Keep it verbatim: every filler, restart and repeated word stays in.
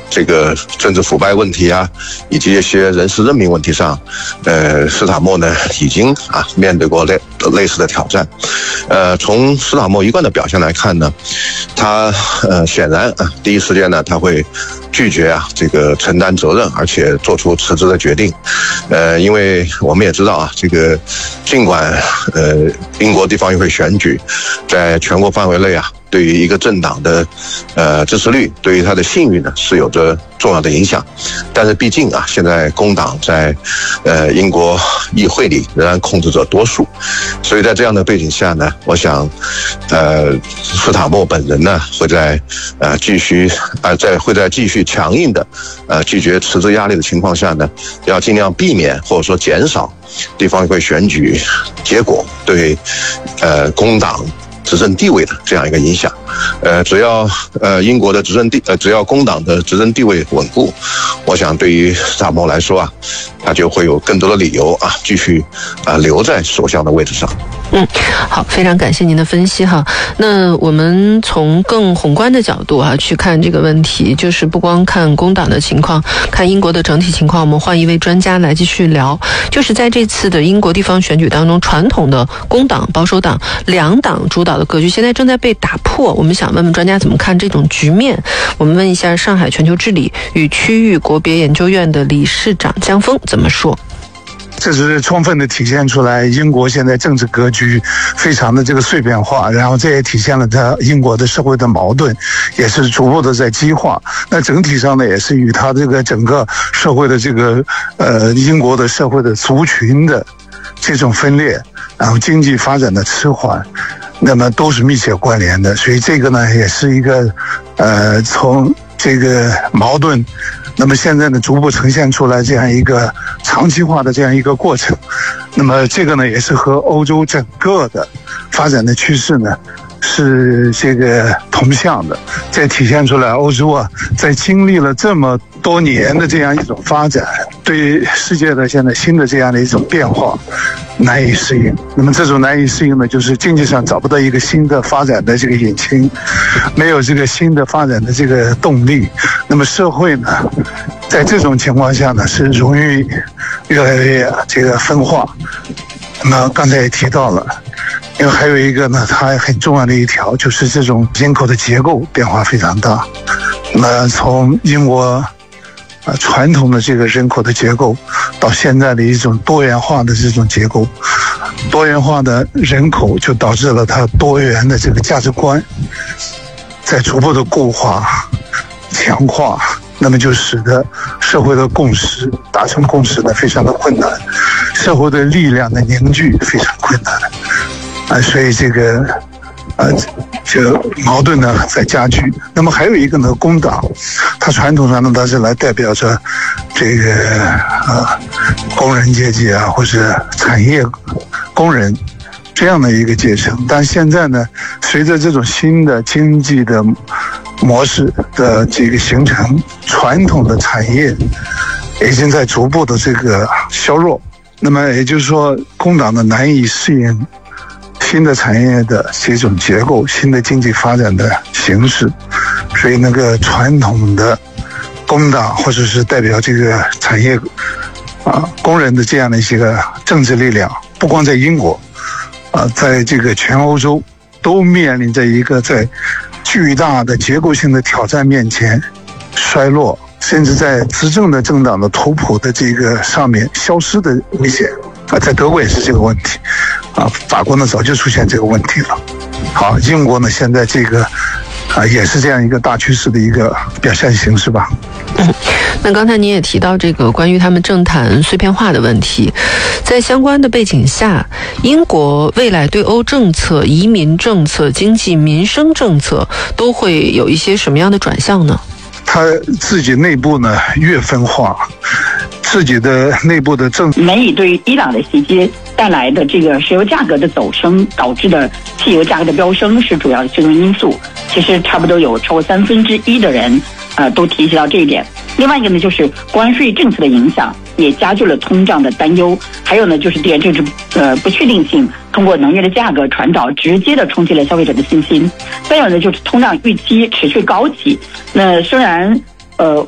这个政治腐败问题啊，以及一些人事任命问题上，呃，斯塔默呢已经啊面对过类类似的挑战。呃，从斯塔默一贯的表现来看呢，他呃显然啊第一时间呢他会拒绝啊这个承担责任，而且做出辞职的决定。呃，因为我们也知道啊，这个尽管呃英国地方议会选举在全国范围内啊，对于一个政党的呃支持率，对于他的信誉呢是有着重要的影响，但是毕竟啊，现在工党在呃英国议会里仍然控制着多数，所以在这样的背景下呢，我想呃斯塔默本人呢会在呃继续呃在会在继续强硬的呃拒绝辞职压力的情况下呢，要尽量避免或者说减少地方议会选举结果对呃工党执政地位的这样一个影响。呃，只要呃英国的执政地呃只要工党的执政地位稳固，我想对于斯塔默来说啊，他就会有更多的理由啊继续啊、呃、留在首相的位置上。 嗯，好，非常感谢您的分析哈。那我们从更宏观的角度哈去看这个问题，就是不光看工党的情况，看英国的整体情况，我们换一位专家来继续聊。就是在这次的英国地方选举当中，传统的工党、保守党两党主导的格局现在正在被打破。我们想问问专家怎么看这种局面？我们问一下上海全球治理与区域国别研究院的理事长江峰怎么说。 这是充分的体现出来英国现在政治格局非常的这个碎片化，然后这也体现了它英国的社会的矛盾也是逐步的在激化。那整体上呢，也是与它这个整个社会的这个呃英国的社会的族群的这种分裂，然后经济发展的迟缓，那么都是密切关联的。所以这个呢，也是一个呃从这个矛盾，那么现在呢逐步呈现出来这样一个长期化的这样一个过程。那么这个呢也是和欧洲整个的发展的趋势呢是这个同向的，这体现出来欧洲啊在经历了这么多年的这样一种发展，对世界的现在新的这样的一种变化难以适应。那么这种难以适应呢，就是经济上找不到一个新的发展的这个引擎，没有这个新的发展的这个动力。那么社会呢，在这种情况下呢，是容易越来越这个分化。那么刚才也提到了，因为还有一个呢，它很重要的一条就是这种人口的结构变化非常大。那么从英国啊传统的这个人口的结构，到现在的一种多元化的这种结构，多元化的人口就导致了它多元的这个价值观在逐步的固化、强化，那么就使得社会的共识达成共识呢非常的困难，社会的力量的凝聚非常困难啊，所以这个呃这个矛盾呢在加剧。那么还有一个呢，工党它传统上呢它是来代表着这个呃工人阶级啊，或者产业工人这样的一个阶层，但现在呢，随着这种新的经济的模式的这个形成，传统的产业已经在逐步的这个削弱。那么也就是说，工党的难以适应新的产业的这种结构，新的经济发展的形式，所以那个传统的工党或者是代表这个产业啊工人的这样的一些个政治力量，不光在英国啊，在这个全欧洲都面临着一个在巨大的结构性的挑战面前衰落，甚至在执政的政党的图谱的这个上面消失的危险啊，在德国也是这个问题啊，法国呢早就出现这个问题了。好，英国呢现在这个啊也是这样一个大趋势的一个表现形式吧。 嗯，那刚才您也提到这个关于他们政坛碎片化的问题，在相关的背景下，英国未来对欧政策、移民政策、经济民生政策都会有一些什么样的转向呢？ 他自己内部呢越分化，自己的内部的政美以对于伊朗的袭击带来的这个石油价格的走升导致的汽油价格的飙升是主要的驱动因素。其实差不多有超过三分之一的人呃都提及到这一点。另外一个呢，就是关税政策的影响也加剧了通胀的担忧。还有呢，就是地缘政治呃不确定性通过能源的价格传导，直接的冲击了消费者的信心。再有呢，就是通胀预期持续高企。那虽然呃